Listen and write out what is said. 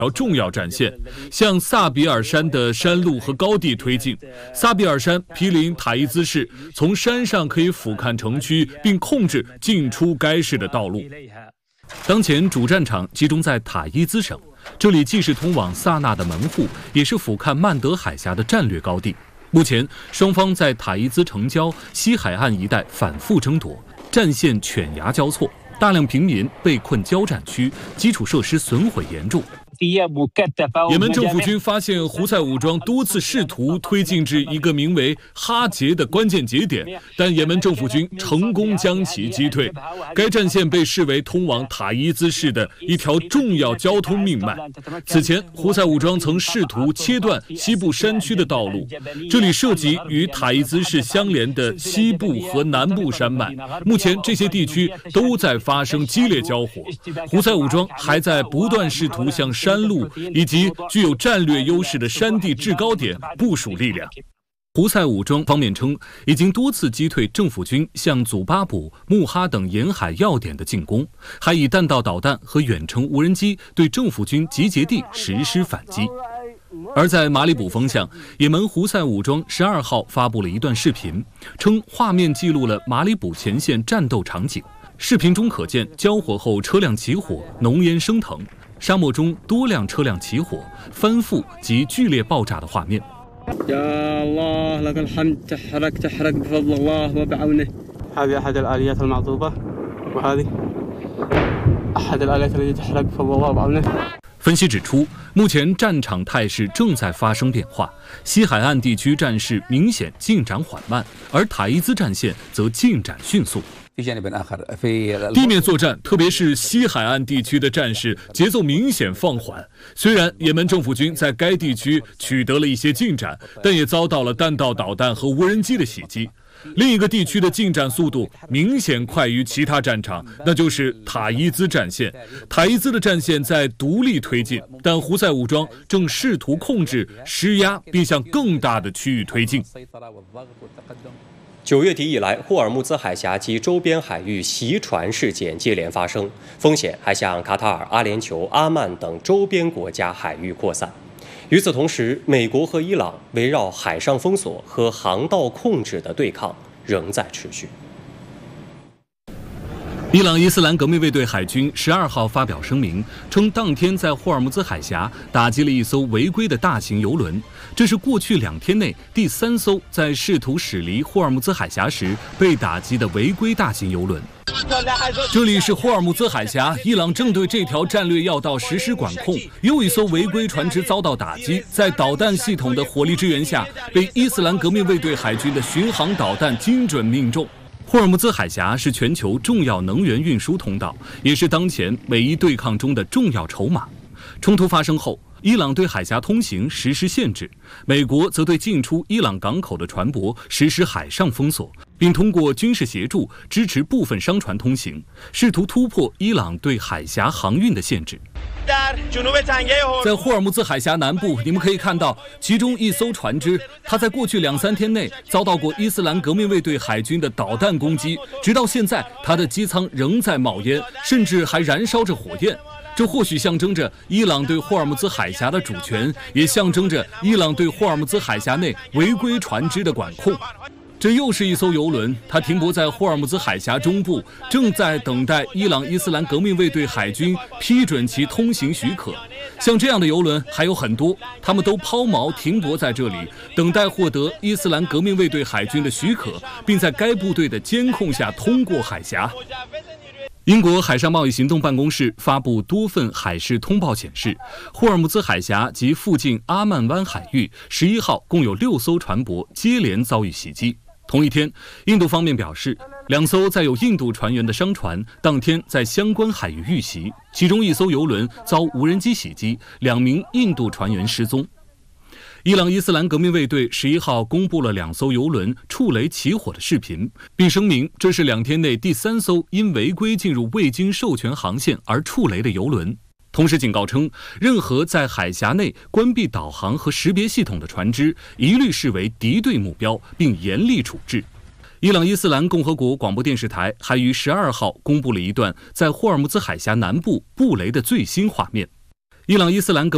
重要战线向萨比尔山的山路和高地推进。萨比尔山毗邻塔伊兹市，从山上可以俯瞰城区，并控制进出该市的道路。当前主战场集中在塔伊兹省，这里既是通往萨那的门户，也是俯瞰曼德海峡的战略高地。目前，双方在塔伊兹城郊、西海岸一带反复争夺，战线犬牙交错，大量平民被困交战区，基础设施损毁严重。也门政府军发现胡塞武装多次试图推进至一个名为哈杰的关键节点，但也门政府军成功将其击退。该战线被视为通往塔伊兹市的一条重要交通命脉。此前，胡塞武装曾试图切断西部山区的道路，这里涉及与塔伊兹市相连的西部和南部山脉。目前，这些地区都在发生激烈交火。胡塞武装还在不断试图向山路以及具有战略优势的山地制高点部署力量。胡塞武装方面称，已经多次击退政府军向祖巴卜、穆哈等沿海要点的进攻，还以弹道导弹和远程无人机对政府军集结地实施反击。而在马里卜方向，也门胡塞武装12号发布了一段视频，称画面记录了马里卜前线战斗场景。视频中可见交火后车辆起火，浓烟升腾，沙漠中多辆车辆起火、翻覆及剧烈爆炸的画面。分析指出，目前战场态势正在发生变化，西海岸地区战事明显进展缓慢，而塔伊兹战线则进展迅速。地面作战，特别是西海岸地区的战事节奏明显放缓。虽然也门政府军在该地区取得了一些进展，但也遭到了弹道导弹和无人机的袭击。另一个地区的进展速度明显快于其他战场，那就是塔伊兹战线。塔伊兹的战线在独立推进，但胡塞武装正试图控制、施压，并向更大的区域推进。 9月底以来，霍尔木兹海峡及周边海域袭船事件接连发生，风险还向卡塔尔、阿联酋、阿曼等周边国家海域扩散。与此同时，美国和伊朗围绕海上封锁和航道控制的对抗仍在持续。 伊朗伊斯兰革命卫队海军12号发表声明，称当天在霍尔木兹海峡打击了一艘违规的大型油轮，这是过去2天内第3艘在试图驶离霍尔木兹海峡时被打击的违规大型油轮。这里是霍尔木兹海峡，伊朗正对这条战略要道实施管控。又一艘违规船只遭到打击，在导弹系统的火力支援下，被伊斯兰革命卫队海军的巡航导弹精准命中。霍尔木兹海峡是全球重要能源运输通道，也是当前美伊对抗中的重要筹码。冲突发生后，伊朗对海峡通行实施限制，美国则对进出伊朗港口的船舶实施海上封锁，并通过军事协助支持部分商船通行，试图突破伊朗对海峡航运的限制。在霍尔木兹海峡南部，你们可以看到其中一艘船只，它在过去2-3天内遭到过伊斯兰革命卫队海军的导弹攻击，直到现在，它的机舱仍在冒烟，甚至还燃烧着火焰。这或许象征着伊朗对霍尔木兹海峡的主权，也象征着伊朗对霍尔木兹海峡内违规船只的管控。这又是一艘油轮，它停泊在霍尔木兹海峡中部，正在等待伊朗伊斯兰革命卫队海军批准其通行许可。像这样的油轮还有很多，他们都抛锚停泊在这里，等待获得伊斯兰革命卫队海军的许可，并在该部队的监控下通过海峡。英国海上贸易行动办公室发布多份海事通报显示，霍尔木兹海峡及附近阿曼湾海域11号共有6艘船舶接连遭遇袭击。同一天，印度方面表示，2艘载有印度船员的商船当天在相关海域遇袭，其中1艘油轮遭无人机袭击，2名印度船员失踪。伊朗伊斯兰革命卫队11号公布了2艘油轮触雷起火的视频，并声明这是2天内第3艘因违规进入未经授权航线而触雷的油轮。同时警告称，任何在海峡内关闭导航和识别系统的船只一律视为敌对目标，并严厉处置。伊朗伊斯兰共和国广播电视台还于12号公布了一段在霍尔木兹海峡南部布雷的最新画面。伊朗伊斯兰革